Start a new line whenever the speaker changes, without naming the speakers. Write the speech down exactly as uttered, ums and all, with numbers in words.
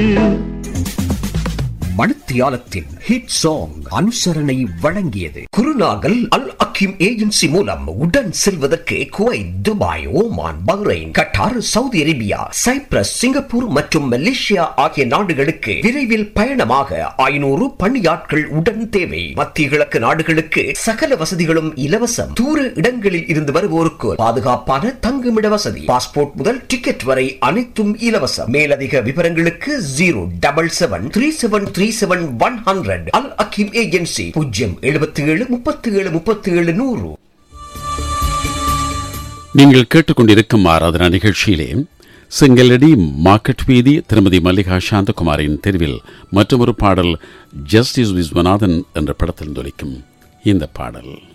மணித்தியாலத்தின் hit song அனுசரணை வழங்கியது குருநாகல் அல் Hakeem agency மூலம் உடன் செல்வதற்கு Kuwait, Dubai, Oman, Bahrain, Khattar, Saudi Arabia, Cyprus, Singapore மற்றும் மலேசியா ஆகிய நாடுகளுக்கு விரைவில் பயணமாக ஐநூறு பணியாட்கள் உடன் தேவை. மத்திய கிழக்கு நாடுகளுக்கு சகல வசதிகளும் இலவசம். தூர இடங்களில் இருந்து வருவோருக்கு பாதுகாப்பான தங்குமிட வசதி, பாஸ்போர்ட் முதல் டிக்கெட் வரை அனைத்தும் இலவசம். மேலதிக விவரங்களுக்கு zero double seven three seven three seven one hundred அல் அக்கீம் ஏஜென்சி பூஜ்ஜியம் எழுபத்தி ஏழு முப்பத்தி ஏழு முப்பத்தி ஏழு நூறு.
நீங்கள் கேட்டுக்கொண்டிருக்கும் ஆராதனா நிகழ்ச்சியிலே செங்கலடி மார்க்கெட் வீதி திருமதி மல்லிகா சாந்தகுமாரின் தெருவில் மற்றொரு பாடல் ஜஸ்டிஸ் விஸ்வநாதன் என்ற படத்தில் தொலிக்கும் இந்த பாடல்.